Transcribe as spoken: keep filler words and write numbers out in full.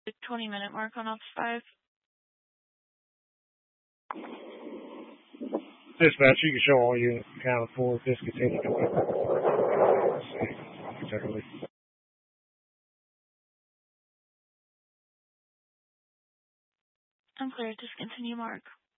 The twenty minute mark on Ops five. Dispatch, you can show all units accounted for, discontinued. Exactly. I'm clear. Discontinue mark.